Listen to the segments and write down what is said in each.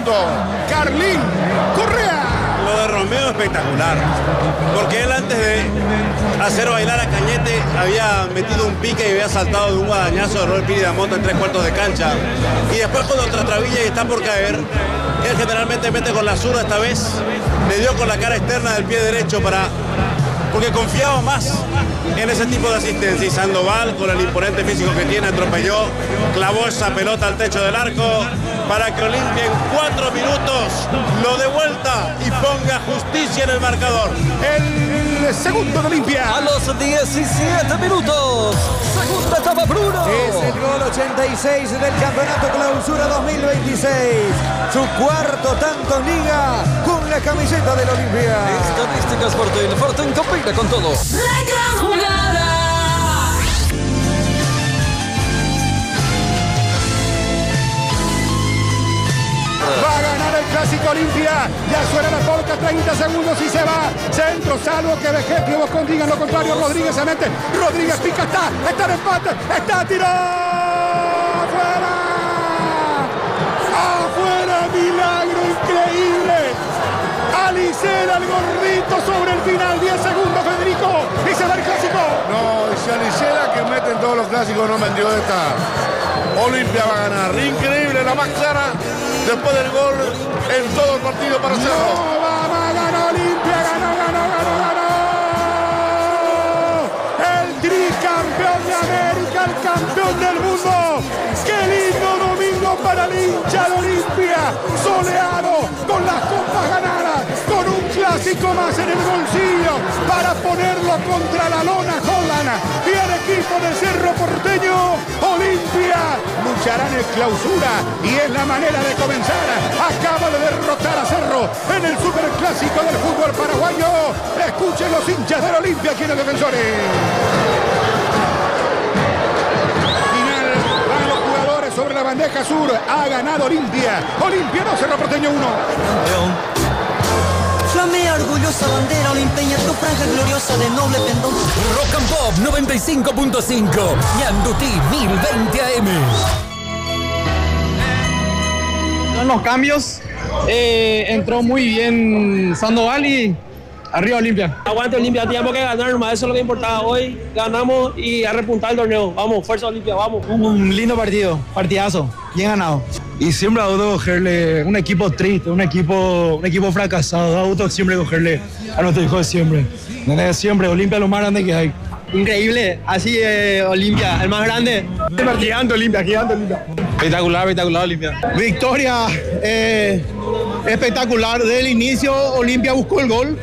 mundo, Carlín Correa. Lo de Romeo espectacular, porque él antes de hacer bailar a Cañete había metido un pique y había saltado de un guadañazo de Robert Piri D'Amato en 3/4 de cancha. Y después cuando trastabilla y está por caer, él generalmente mete con la zurda, esta vez le dio con la cara externa del pie derecho porque confiaba más en ese tipo de asistencia. Y Sandoval, con el imponente físico que tiene, atropelló, clavó esa pelota al techo del arco para que Olimpia en 4 minutos lo dé vuelta y ponga justicia en el marcador. El segundo de Olimpia. A los 17 minutos. Segunda etapa, Bruno. Es el gol 86 del Campeonato Clausura 2026. Su cuarto tanto en liga con la camiseta del Olimpia. Estadísticas Fortín compite con todo. La gran jugada. Va a ganar el Clásico Olimpia. Ya suena la polca, 30 segundos y se va. Centro, salvo que Vegetti o Boscón digan lo contrario. Rodríguez se mete. Rodríguez pica, está en empate. Está tirado. ¡Afuera! ¡Afuera! Milagro increíble. Alicera el gordito sobre el final. 10 segundos, Federico. Y se va el Clásico. No, si Alicera, que mete en todos los clásicos, no metió esta. Olimpia va a ganar. Increíble, la más clara después del gol en todo el partido para Cerro. No, va a ganar Olimpia. Ganó. El tricampeón de América, el campeón del mundo. ¡Qué lindo domingo para el hincha de Olimpia! Soleado, con las copas ganadas, con un clásico más en el bolsillo para ponerlo contra la lona Holland. Y el equipo de Cerro Porteño, Olimpia, luchará en el Clausura y es la manera de comenzar. Acaba de derrotar a Cerro en el superclásico del fútbol paraguayo. Escuchen los hinchas del Olimpia aquí en los Defensores. Sobre la bandeja sur, ha ganado Olimpia. Olimpia 2, Cerro Porteño 1. Flamea orgullosa bandera olimpeña, tu franja gloriosa de noble pendón. Rock and Pop 95.5. Ñandutí 1020 AM. Con los cambios, entró muy bien Sandoval y arriba Olimpia. Aguante Olimpia, teníamos que ganar nomás, eso es lo que importaba hoy. Ganamos y a repuntar el torneo. Vamos, fuerza Olimpia, vamos. Un lindo partido, partidazo, bien ganado. Y siempre a gusto cogerle un equipo triste, un equipo fracasado. A gusto siempre cogerle a nuestro hijo de siempre. Siempre, Olimpia es lo más grande que hay. Increíble, así Olimpia, el más grande. Gigante Olimpia. Espectacular Olimpia. Victoria espectacular. Desde el inicio Olimpia buscó el gol.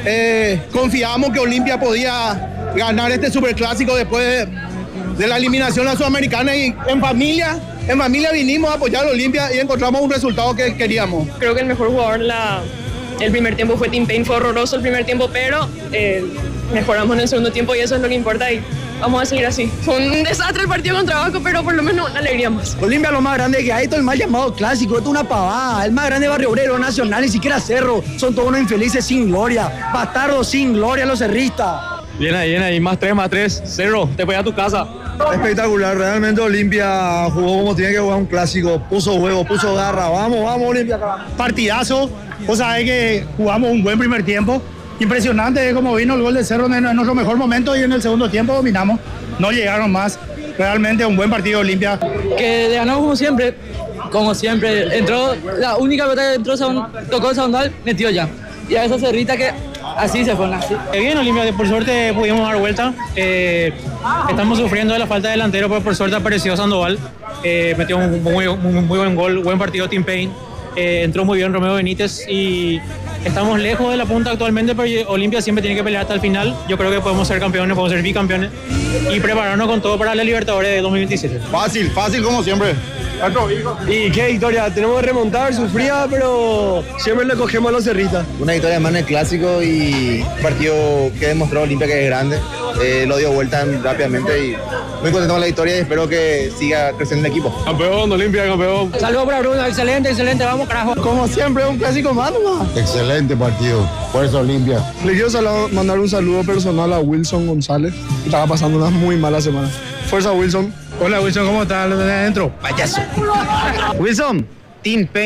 Confiamos que Olimpia podía ganar este superclásico después de la eliminación a la Sudamericana y en familia vinimos a apoyar a Olimpia y encontramos un resultado que queríamos. Creo que el mejor jugador el primer tiempo fue Tim Payne, fue horroroso el primer tiempo, pero mejoramos en el segundo tiempo y eso es lo que importa y vamos a seguir así. Fue un desastre el partido contra Vasco, pero por lo menos una alegría más. Olimpia es lo más grande que hay, esto es el más llamado clásico, esto es una pavada, el más grande Barrio Obrero, Nacional, ni siquiera Cerro, son todos unos infelices sin gloria, bastardos sin gloria los cerristas. Bien ahí, más 3, Cerro, te voy a tu casa. Espectacular, realmente Olimpia jugó como tiene que jugar un clásico, puso huevo, puso garra, vamos Olimpia. Partidazo, vos sabés que jugamos un buen primer tiempo, impresionante como vino el gol de Cerro en nuestro mejor momento y en el segundo tiempo dominamos, no llegaron más, realmente un buen partido Olimpia. Que ganamos como siempre, entró, la única pelota que entró, tocó Sandoval, metió ya. Y a esa cerrita que así se fue. Bien Olimpia, por suerte pudimos dar vuelta, estamos sufriendo de la falta de delantero, pero por suerte apareció Sandoval, metió un muy buen gol, buen partido Tim Payne, entró muy bien Romeo Benítez y estamos lejos de la punta actualmente, pero Olimpia siempre tiene que pelear hasta el final. Yo creo que podemos ser campeones, podemos ser bicampeones y prepararnos con todo para la Libertadores de 2027. Fácil como siempre. Y qué victoria, tenemos que remontar, sufría, pero siempre le cogemos a los cerristas. Una victoria más en el clásico y un partido que demostró Olimpia que es grande, lo dio vuelta rápidamente y muy contento con la victoria y espero que siga creciendo el equipo. Campeón, Olimpia, campeón. Saludos para Bruno, excelente, vamos carajo. Como siempre, un clásico más nomás. Excelente partido, fuerza Olimpia. Le quiero mandar un saludo personal a Wilson González, que estaba pasando una muy mala semana. Fuerza Wilson. Hola Wilson, ¿cómo estás? ¿Lo tenés adentro? Payaso. Wilson, Tim Payne.